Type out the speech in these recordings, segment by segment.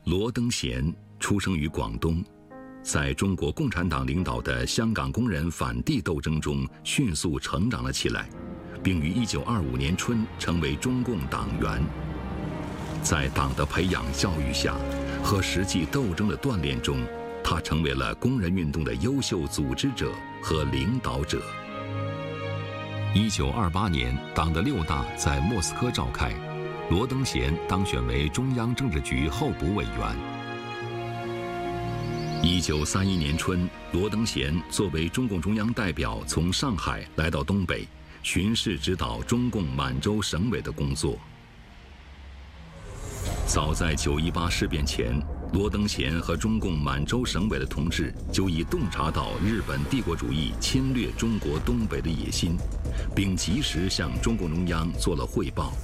罗登贤出生于广东，在中国共产党领导的香港工人反帝斗争中迅速成长了起来，并于1925年春成为中共党员。在党的培养教育下和实际斗争的锻炼中，他成为了工人运动的优秀组织者和领导者。1928年，党的6大在莫斯科召开，罗登贤当选为中央政治局候补委员。1931年春，罗登贤作为中共中央代表从上海来到东北，巡视指导中共满洲省委的工作。早在9·18事变前，罗登贤和中共满洲省委的同志就已洞察到日本帝国主义侵略中国东北的野心，并及时向中共中央做了汇报。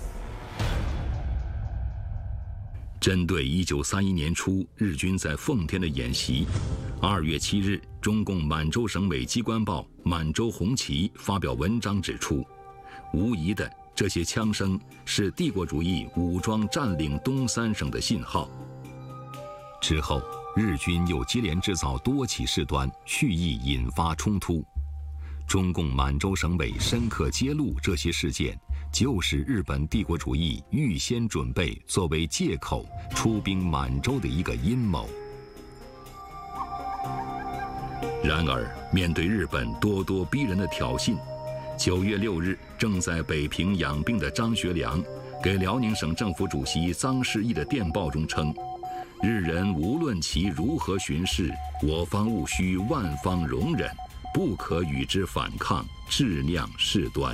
针对1931年初日军在奉天的演习，2月7日，中共满洲省委机关报《满洲红旗》发表文章指出，无疑的，这些枪声是帝国主义武装占领东3省的信号。之后，日军又接连制造多起事端，蓄意引发冲突。中共满洲省委深刻揭露这些事件就是日本帝国主义预先准备作为借口出兵满洲的一个阴谋。然而，面对日本咄咄逼人的挑衅，9月6日，正在北平养病的张学良给辽宁省政府主席臧世义的电报中称，日人无论其如何巡视，我方务须万方容忍，不可与之反抗，致酿事端。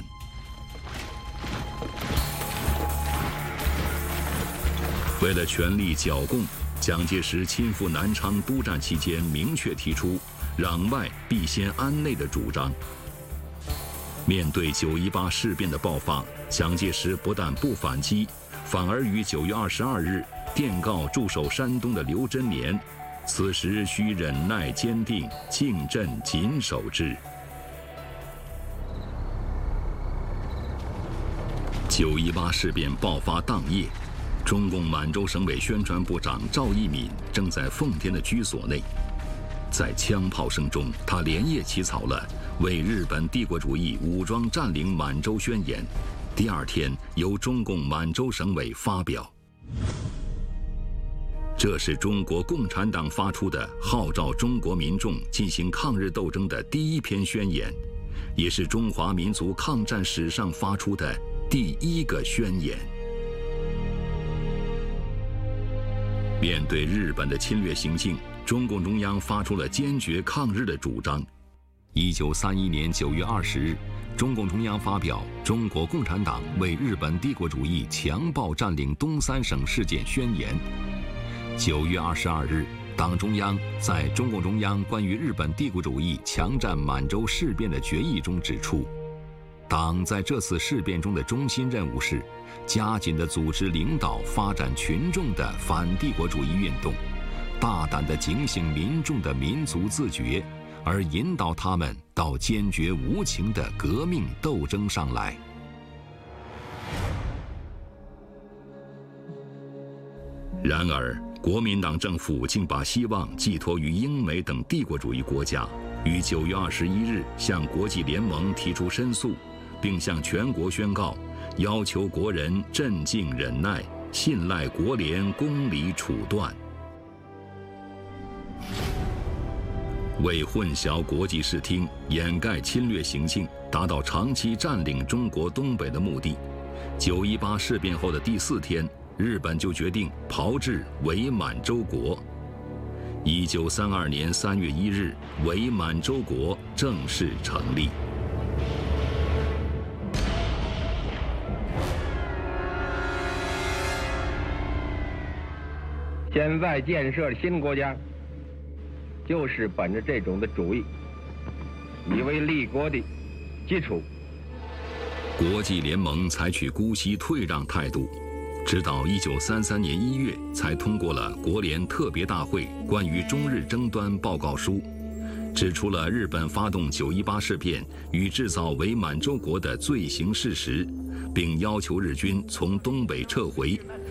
为了全力剿共，蒋介石亲赴南昌督战期间明确提出攘外必先安内的主张。面对9·18事变的爆发，蒋介石不但不反击，反而于9月22日电告驻守山东的刘贞年，此时需忍耐坚定，静镇谨守之。9·18事变爆发当夜，中共满洲省委宣传部长赵一敏正在奉天的居所内，在枪炮声中，他连夜起草了为日本帝国主义武装占领满洲宣言，第2天由中共满洲省委发表。这是中国共产党发出的号召中国民众进行抗日斗争的第1篇宣言，也是中华民族抗战史上发出的第1个宣言。面对日本的侵略行径，中共中央发出了坚决抗日的主张。1931年9月20日，中共中央发表《中国共产党为日本帝国主义强暴占领东3省事件宣言》。9月22日，党中央在中共中央关于日本帝国主义强占满洲事变的决议中指出，党在这次事变中的中心任务是加紧地组织领导发展群众的反帝国主义运动，大胆地警醒民众的民族自觉，而引导他们到坚决无情的革命斗争上来。然而，国民党政府竟把希望寄托于英美等帝国主义国家，于9月21日向国际联盟提出申诉，并向全国宣告，要求国人镇静忍耐，信赖国联公理处断。为混淆国际视听，掩盖侵略行径，达到长期占领中国东北的目的，9·18事变后的第4天，日本就决定炮制伪满洲国。1932年3月1日，伪满洲国正式成立。 现在建设新国家，就是本着这种的主义，以为立国的基础。 国际联盟采取姑息退让态度，直到1933年1月才通过了国联特别大会关于中日争端报告书，指出了日本发动9·18事变与制造伪满洲国的罪行事实，并要求日军从东北撤回，